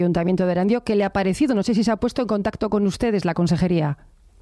Ayuntamiento de Erandio. ¿Qué le ha parecido? No sé si se ha puesto en contacto con ustedes la consejería.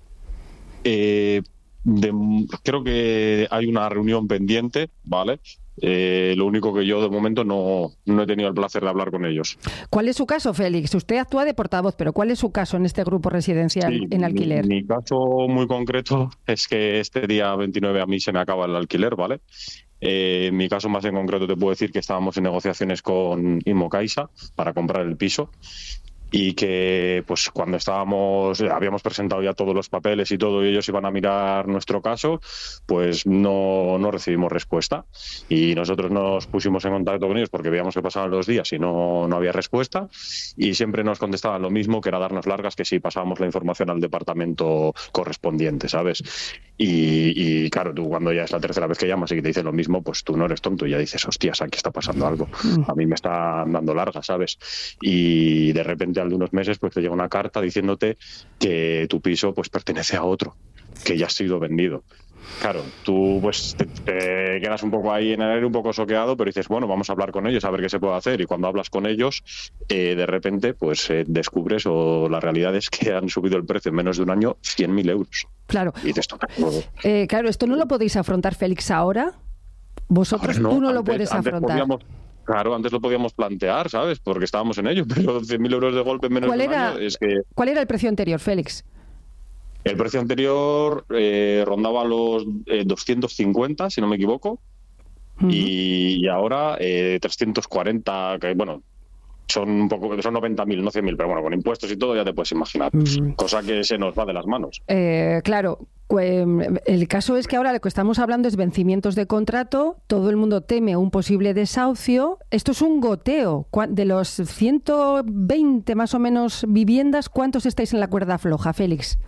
Creo que hay una reunión pendiente, ¿vale? Lo único que yo de momento no he tenido el placer de hablar con ellos. ¿Cuál es su caso, Félix? Usted actúa de portavoz, pero ¿cuál es su caso en este grupo residencial en alquiler? Mi caso muy concreto es que este día 29 a mí se me acaba el alquiler, ¿vale? En mi caso más en concreto te puedo decir que estábamos en negociaciones con Inmocaisa para comprar el piso y que pues cuando habíamos presentado ya todos los papeles y todo y ellos iban a mirar nuestro caso, pues no recibimos respuesta y nosotros nos pusimos en contacto con ellos porque veíamos que pasaban los días y no había respuesta y siempre nos contestaban lo mismo, que era darnos largas, que si pasábamos la información al departamento correspondiente, ¿sabes? Y claro, tú cuando ya es la tercera vez que llamas y que te dicen lo mismo, pues tú no eres tonto y ya dices, hostias, aquí está pasando algo, a mí me está dando largas, ¿sabes? Y de repente al de unos meses pues te llega una carta diciéndote que tu piso pues pertenece a otro, que ya ha sido vendido. Claro, tú pues te quedas un poco ahí en el aire, un poco soqueado, pero dices, bueno, vamos a hablar con ellos a ver qué se puede hacer. Y cuando hablas con ellos, de repente pues descubres, o la realidad es que han subido el precio en menos de un año 100.000 euros. Claro. Y dices, claro, ¿esto no lo podéis afrontar, Félix, ahora? Vosotros tú no lo puedes afrontar. Claro, antes lo podíamos plantear, ¿sabes? Porque estábamos en ello, pero 100.000 euros de golpe en menos de un año es que... ¿Cuál era el precio anterior, Félix? El precio anterior rondaba los 250, si no me equivoco, y ahora 340, que bueno, son 90.000, no 100.000, pero bueno, con impuestos y todo ya te puedes imaginar, cosa que se nos va de las manos. Claro. El caso es que ahora lo que estamos hablando es vencimientos de contrato, todo el mundo teme un posible desahucio. Esto es un goteo. De los 120 más o menos viviendas, ¿cuántos estáis en la cuerda floja, Félix?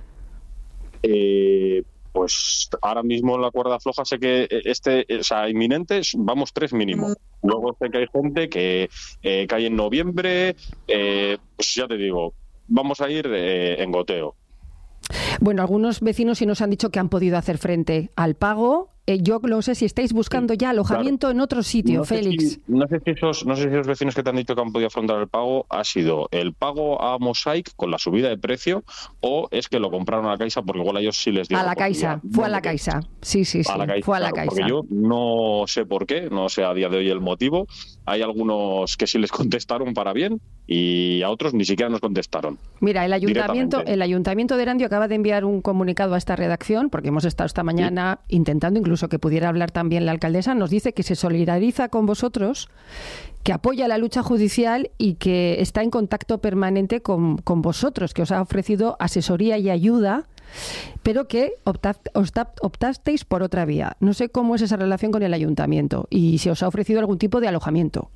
Pues ahora mismo en la cuerda floja sé que inminentes vamos 3 mínimo. Luego sé que hay gente que cae en noviembre, pues ya te digo, vamos a ir en goteo. Bueno, algunos vecinos sí nos han dicho que han podido hacer frente al pago. Yo no sé si estáis buscando ya alojamiento en otro sitio, Félix. No sé si esos vecinos que te han dicho que han podido afrontar el pago ha sido el pago a Mosaic con la subida de precio o es que lo compraron a la Caixa, porque igual a ellos sí les dio. A la Caixa, fue a la Caixa. Sí, fue a la Caixa. Porque yo no sé por qué, no sé a día de hoy el motivo. Hay algunos que sí les contestaron para bien y a otros ni siquiera nos contestaron. Mira, el Ayuntamiento de Erandio acaba de enviar un comunicado a esta redacción, porque hemos estado esta mañana intentando incluso que pudiera hablar también la alcaldesa. Nos dice que se solidariza con vosotros, que apoya la lucha judicial y que está en contacto permanente con vosotros, que os ha ofrecido asesoría y ayuda, pero que optasteis por otra vía. No sé cómo es esa relación con el ayuntamiento y si os ha ofrecido algún tipo de alojamiento.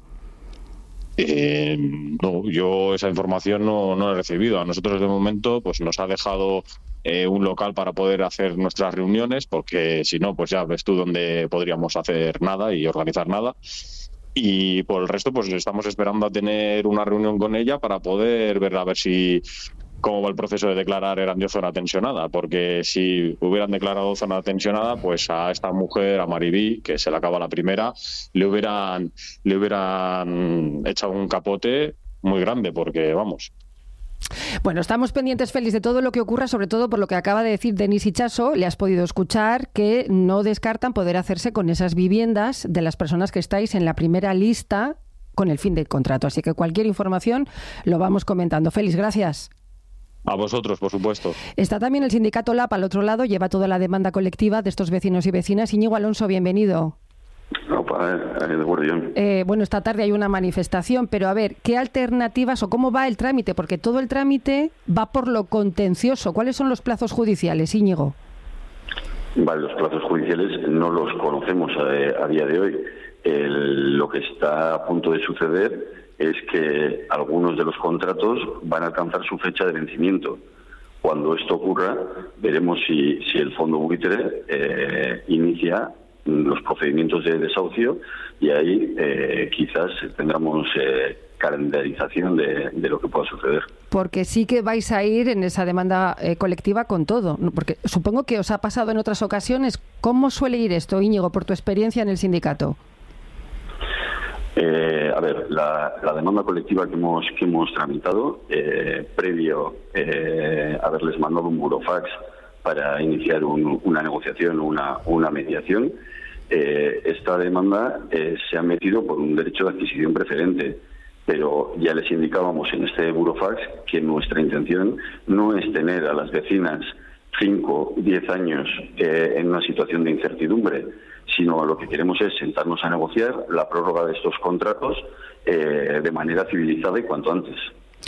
No, yo esa información no he recibido. A nosotros de momento pues nos ha dejado un local para poder hacer nuestras reuniones, porque si no, pues ya ves tú dónde podríamos hacer nada y organizar nada. Y por el resto, pues estamos esperando a tener una reunión con ella para poder ver a ver cómo va el proceso de declarar Erandio zona tensionada, porque si hubieran declarado zona tensionada, pues a esta mujer, a Maribí, que se le acaba la primera, le hubieran echado un capote muy grande, porque vamos. Bueno, estamos pendientes, Félix, de todo lo que ocurra, sobre todo por lo que acaba de decir Denis Itxaso. Le has podido escuchar que no descartan poder hacerse con esas viviendas de las personas que estáis en la primera lista con el fin del contrato. Así que cualquier información lo vamos comentando. Félix, gracias. A vosotros, por supuesto. Está también el sindicato LAP al otro lado, lleva toda la demanda colectiva de estos vecinos y vecinas. Íñigo Alonso, bienvenido. Bueno, esta tarde hay una manifestación, pero a ver, ¿qué alternativas o cómo va el trámite? Porque todo el trámite va por lo contencioso. ¿Cuáles son los plazos judiciales, Íñigo? Vale, los plazos judiciales no los conocemos a día de hoy. Lo que está a punto de suceder es que algunos de los contratos van a alcanzar su fecha de vencimiento. Cuando esto ocurra, veremos si el fondo buitre inicia los procedimientos de desahucio y ahí quizás tengamos calendarización de lo que pueda suceder. Porque sí que vais a ir en esa demanda colectiva con todo, ¿no? Porque supongo que os ha pasado en otras ocasiones. ¿Cómo suele ir esto, Íñigo, por tu experiencia en el sindicato? A ver, la demanda colectiva que hemos tramitado, previo a haberles mandado un burofax para iniciar una negociación, una mediación, esta demanda se ha metido por un derecho de adquisición preferente. Pero ya les indicábamos en este burofax que nuestra intención no es tener a las vecinas 5, 10 años en una situación de incertidumbre, sino lo que queremos es sentarnos a negociar la prórroga de estos contratos de manera civilizada y cuanto antes.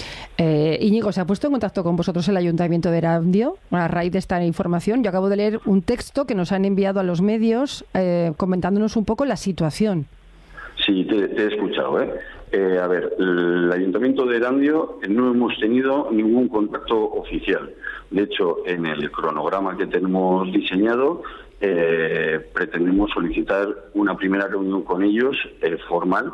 Íñigo, ¿se ha puesto en contacto con vosotros el Ayuntamiento de Erandio a raíz de esta información? Yo acabo de leer un texto que nos han enviado a los medios comentándonos un poco la situación. Sí, te he escuchado. A ver, el Ayuntamiento de Erandio no hemos tenido ningún contacto oficial. De hecho, en el cronograma que tenemos diseñado, pretendemos solicitar una primera reunión con ellos formal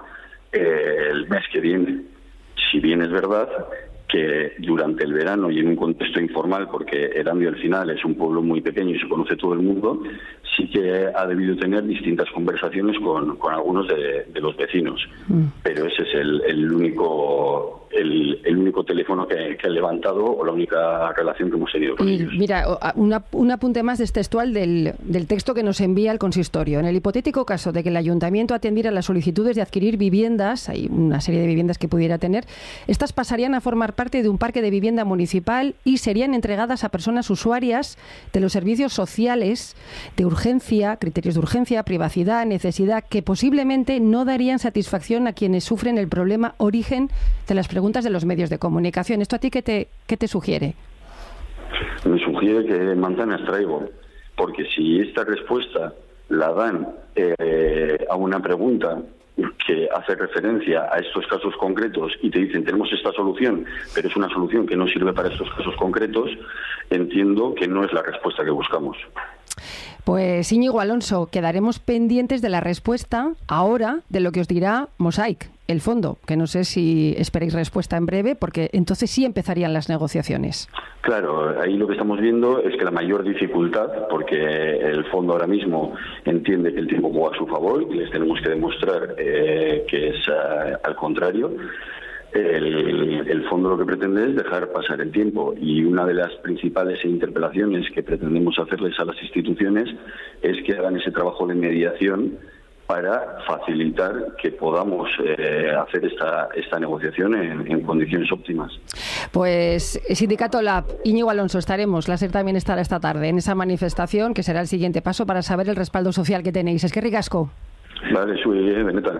el mes que viene. Si bien es verdad que durante el verano y en un contexto informal, porque Erandio al final es un pueblo muy pequeño y se conoce todo el mundo, sí que ha debido tener distintas conversaciones con algunos de los vecinos. Pero ese es el único teléfono que han levantado o la única relación que hemos tenido con ellos. Mira, un apunte más textual del texto que nos envía el consistorio. En el hipotético caso de que el ayuntamiento atendiera las solicitudes de adquirir viviendas, hay una serie de viviendas que pudiera tener, estas pasarían a formar parte de un parque de vivienda municipal y serían entregadas a personas usuarias de los servicios sociales de urgencia, criterios de urgencia, privacidad, necesidad, que posiblemente no darían satisfacción a quienes sufren el problema origen de las preguntas de los medios de comunicación. ¿Esto a ti qué te sugiere? Me sugiere que manzanas traigo, porque si esta respuesta la dan a una pregunta que hace referencia a estos casos concretos y te dicen tenemos esta solución, pero es una solución que no sirve para estos casos concretos, entiendo que no es la respuesta que buscamos. Pues Íñigo Alonso, quedaremos pendientes de la respuesta ahora de lo que os dirá Mosaic, el fondo, que no sé si esperéis respuesta en breve, porque entonces sí empezarían las negociaciones. Claro, ahí lo que estamos viendo es que la mayor dificultad, porque el fondo ahora mismo entiende que el tiempo juega a su favor y les tenemos que demostrar que es al contrario. El fondo lo que pretende es dejar pasar el tiempo, y una de las principales interpelaciones que pretendemos hacerles a las instituciones es que hagan ese trabajo de mediación para facilitar que podamos hacer esta negociación en condiciones óptimas. Pues Sindicato Lab, Íñigo Alonso, estaremos, la SER también estará esta tarde en esa manifestación, que será el siguiente paso para saber el respaldo social que tenéis. Es que ricasco. Vale, Beneta.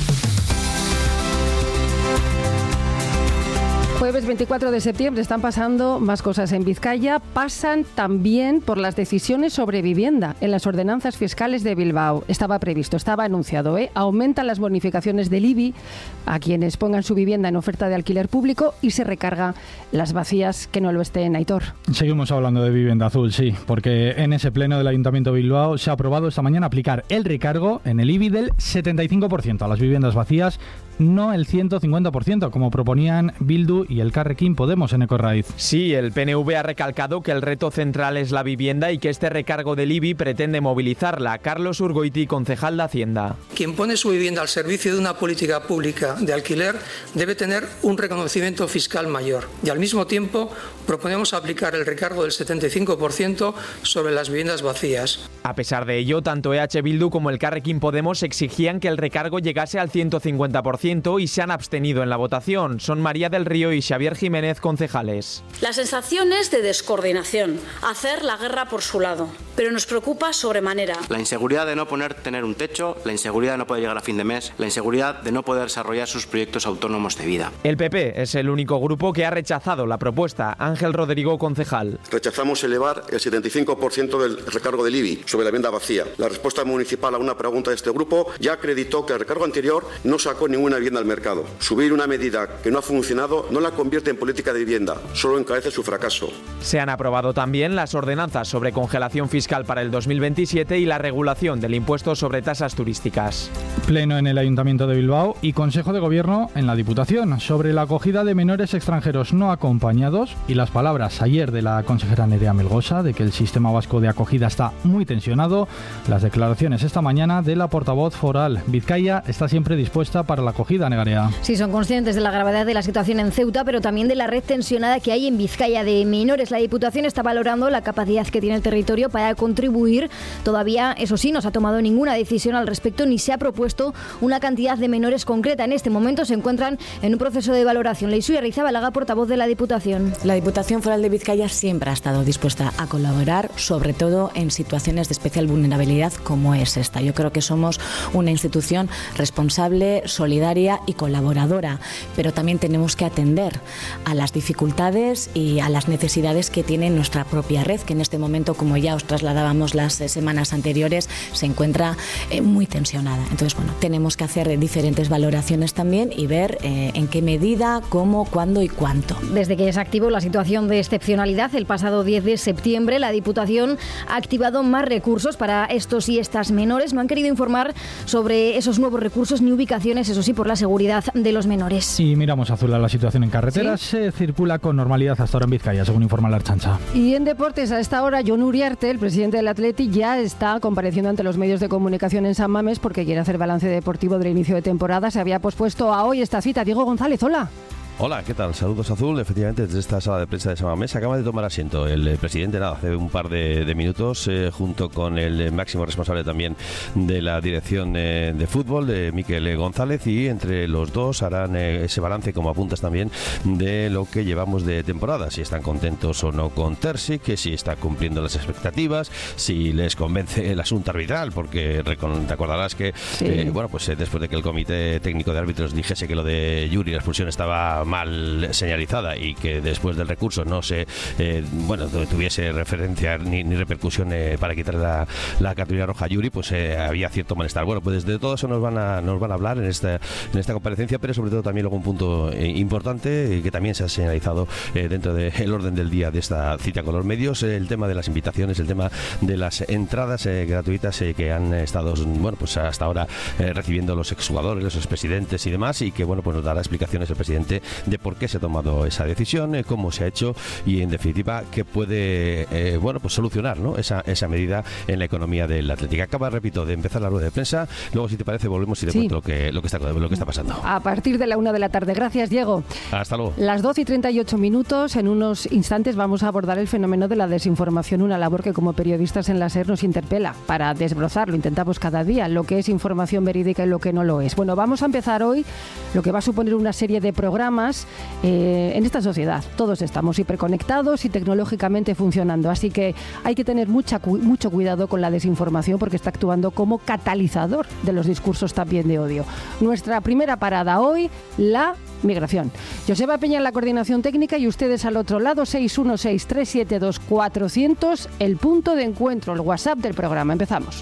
Jueves 24 de septiembre están pasando más cosas en Vizcaya. Pasan también por las decisiones sobre vivienda en las ordenanzas fiscales de Bilbao. Estaba previsto, estaba anunciado. Aumentan las bonificaciones del IBI a quienes pongan su vivienda en oferta de alquiler público y se recarga las vacías que no lo estén. Aitor. Seguimos hablando de vivienda azul, sí, porque en ese pleno del Ayuntamiento de Bilbao se ha aprobado esta mañana aplicar el recargo en el IBI del 75% a las viviendas vacías, no el 150%, como proponían Bildu y el Carrequín Podemos en Ecorraiz. Sí, el PNV ha recalcado que el reto central es la vivienda y que este recargo del IBI pretende movilizarla. Carlos Urgoiti, concejal de Hacienda. Quien pone su vivienda al servicio de una política pública de alquiler debe tener un reconocimiento fiscal mayor. Y al mismo tiempo proponemos aplicar el recargo del 75% sobre las viviendas vacías. A pesar de ello, tanto EH Bildu como el Carrequín Podemos exigían que el recargo llegase al 150% y se han abstenido en la votación. Son María del Río y Xavier Jiménez, concejales. La sensación es de descoordinación, hacer la guerra por su lado, pero nos preocupa sobremanera. La inseguridad de no tener un techo, la inseguridad de no poder llegar a fin de mes, la inseguridad de no poder desarrollar sus proyectos autónomos de vida. El PP es el único grupo que ha rechazado la propuesta. Ángel Rodrigo, concejal. Rechazamos elevar el 75% del recargo del IBI sobre la vivienda vacía. La respuesta municipal a una pregunta de este grupo ya acreditó que el recargo anterior no sacó ninguna vivienda al mercado. Subir una medida que no ha funcionado no la convierte en política de vivienda, solo encarece su fracaso. Se han aprobado también las ordenanzas sobre congelación fiscal para el 2027 y la regulación del impuesto sobre tasas turísticas. Pleno en el Ayuntamiento de Bilbao y Consejo de Gobierno en la Diputación sobre la acogida de menores extranjeros no acompañados y las palabras ayer de la consejera Nerea Melgosa de que el sistema vasco de acogida está muy tensionado, las declaraciones esta mañana de la portavoz foral. Vizcaya está siempre dispuesta para la acogida, Negarea. Sí, son conscientes de la gravedad de la situación en Ceuta, pero también de la red tensionada que hay en Vizcaya de menores. La Diputación está valorando la capacidad que tiene el territorio para contribuir. Todavía, eso sí, no se ha tomado ninguna decisión al respecto ni se ha propuesto una cantidad de menores concreta. En este momento se encuentran en un proceso de valoración. Leisú Arrizabalaga, portavoz de la Diputación. La Diputación Foral de Vizcaya siempre ha estado dispuesta a colaborar, sobre todo en situaciones de especial vulnerabilidad como es esta. Yo creo que somos una institución responsable, solidaria y colaboradora, pero también tenemos que atender a las dificultades y a las necesidades que tiene nuestra propia red, que en este momento, como ya os trasladábamos las semanas anteriores, se encuentra muy tensionada. Entonces, bueno, tenemos que hacer diferentes valoraciones también y ver en qué medida, cómo, cuándo y cuánto. Desde que se activó la situación de excepcionalidad el pasado 10 de septiembre, la Diputación ha activado más recursos para estos y estas menores. No han querido informar sobre esos nuevos recursos ni ubicaciones, eso sí, por la seguridad de los menores. Y miramos azul a la situación en carreteras. ¿Sí? Se circula con normalidad hasta ahora en Vizcaya, según informa la Ertzaintza. Y en deportes, a esta hora, Jon Uriarte, el presidente del Athletic, ya está compareciendo ante los medios de comunicación en San Mamés porque quiere hacer balance deportivo del inicio de temporada. Se había pospuesto a hoy esta cita. Diego González, hola. Hola, ¿qué tal? Saludos Azul. Efectivamente, desde esta sala de prensa de San Mamés acaba de tomar asiento el presidente, hace un par de minutos, junto con el máximo responsable también de la dirección de fútbol, de Miquel González, y entre los dos harán ese balance, como apuntas también, de lo que llevamos de temporada, si están contentos o no con Terzic, que si está cumpliendo las expectativas, si les convence el asunto arbitral, porque te acordarás que, sí, después de que el comité técnico de árbitros dijese que lo de Yuri, la expulsión, estaba mal señalizada y que después del recurso no se tuviese referencia ni repercusión para quitar la cartulina roja a Yuri, pues había cierto malestar. Bueno, pues de todo eso nos van a hablar en esta comparecencia, pero sobre todo también luego un punto importante que también se ha señalizado dentro del orden del día de esta cita con los medios, el tema de las invitaciones, el tema de las entradas gratuitas que han estado hasta ahora recibiendo los exjugadores, los expresidentes y demás, y que nos dará explicaciones el presidente de por qué se ha tomado esa decisión, cómo se ha hecho y en definitiva qué puede solucionar, ¿no?, esa medida en la economía del Atlético. Acaba, repito, de empezar la rueda de prensa. Luego, si te parece, volvemos y te cuento lo que está pasando. A partir de la 1 de la tarde. Gracias, Diego. Hasta luego. Las 12:38. En unos instantes vamos a abordar el fenómeno de la desinformación, una labor que como periodistas en la SER nos interpela para desbrozarlo. Intentamos cada día lo que es información verídica y lo que no lo es. Bueno, vamos a empezar hoy lo que va a suponer una serie de programas en esta sociedad. Todos estamos hiperconectados y tecnológicamente funcionando, así que hay que tener mucho cuidado con la desinformación porque está actuando como catalizador de los discursos también de odio. Nuestra primera parada hoy, la migración. Joseba Peña en la coordinación técnica y ustedes al otro lado, 616-372-400, el punto de encuentro, el WhatsApp del programa. Empezamos.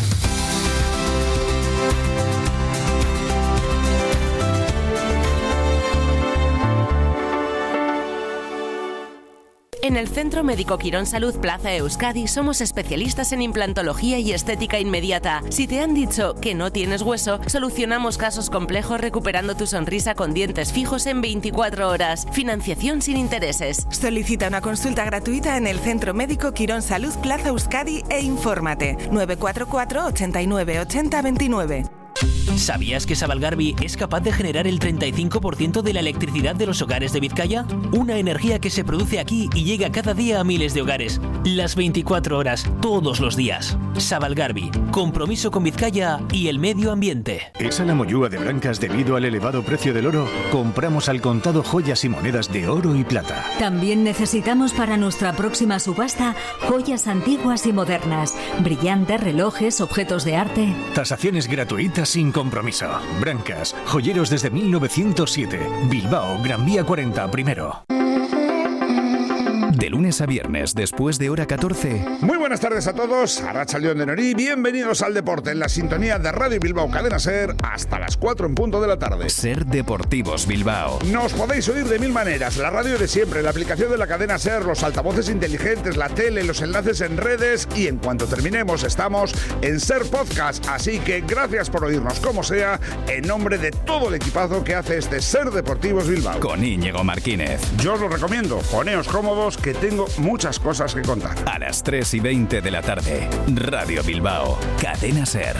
En el Centro Médico Quirón Salud Plaza Euskadi somos especialistas en implantología y estética inmediata. Si te han dicho que no tienes hueso, solucionamos casos complejos recuperando tu sonrisa con dientes fijos en 24 horas. Financiación sin intereses. Solicita una consulta gratuita en el Centro Médico Quirón Salud Plaza Euskadi e infórmate. 944 89 80 29. ¿Sabías que Sabalgarbi es capaz de generar el 35% de la electricidad de los hogares de Vizcaya? Una energía que se produce aquí y llega cada día a miles de hogares. Las 24 horas, todos los días. Sabalgarbi, compromiso con Vizcaya y el medio ambiente. ¿Es la mollúa de Blancas debido al elevado precio del oro? Compramos al contado joyas y monedas de oro y plata. También necesitamos para nuestra próxima subasta joyas antiguas y modernas, brillantes, relojes, objetos de arte. Tasaciones gratuitas sin compromiso. Blancas, joyeros desde 1907. Bilbao, Gran Vía 40, primero. De lunes a viernes, después de hora 14. Muy buenas tardes a todos, Arratsaldeon de Norí, bienvenidos al deporte en la sintonía de Radio Bilbao Cadena SER hasta las 4 en punto de la tarde. SER Deportivos Bilbao. Nos podéis oír de mil maneras, la radio de siempre, la aplicación de la cadena SER, los altavoces inteligentes, la tele, los enlaces en redes y en cuanto terminemos estamos en SER Podcast, así que gracias por oírnos como sea, en nombre de todo el equipazo que hace este SER Deportivos Bilbao. Con Íñigo Marquínez. Yo os lo recomiendo, poneos cómodos que tengo muchas cosas que contar. A las 3:20 de la tarde, Radio Bilbao, Cadena SER.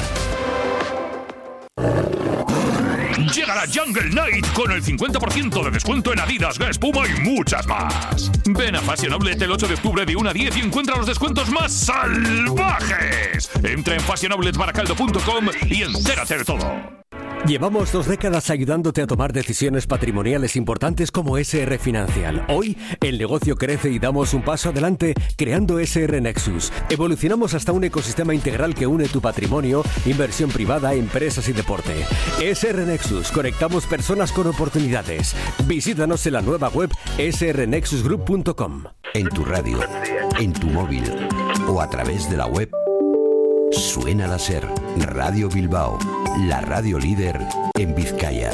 Llega la Jungle Night con el 50% de descuento en Adidas, Guess, Puma y muchas más. Ven a Fashion Outlet el 8 de octubre de 1 a 10 y encuentra los descuentos más salvajes. Entra en fashionoutletbaracaldo.com y entérate de todo. Llevamos 2 décadas ayudándote a tomar decisiones patrimoniales importantes como SR Financial. Hoy, el negocio crece y damos un paso adelante creando SR Nexus. Evolucionamos hasta un ecosistema integral que une tu patrimonio, inversión privada, empresas y deporte. SR Nexus, conectamos personas con oportunidades. Visítanos en la nueva web srnexusgroup.com. En tu radio, en tu móvil o a través de la web. Suena la SER, Radio Bilbao, la radio líder en Vizcaya.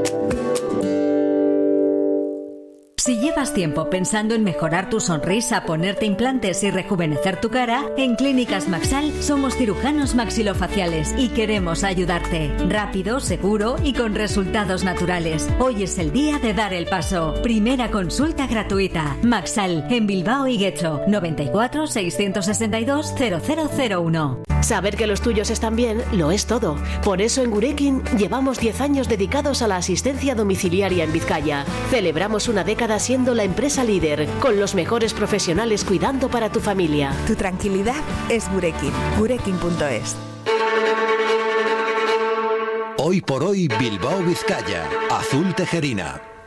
Si llevas tiempo pensando en mejorar tu sonrisa, ponerte implantes y rejuvenecer tu cara, en Clínicas Maxal somos cirujanos maxilofaciales y queremos ayudarte. Rápido, seguro y con resultados naturales. Hoy es el día de dar el paso. Primera consulta gratuita. Maxal, en Bilbao y Guecho, 94 662 0001. Saber que los tuyos están bien lo es todo. Por eso en Gurekin llevamos 10 años dedicados a la asistencia domiciliaria en Vizcaya. Celebramos una década siendo la empresa líder, con los mejores profesionales cuidando para tu familia. Tu tranquilidad es Gurekin. Gurekin.es. Hoy por hoy Bilbao Vizcaya, Azul Tejerina.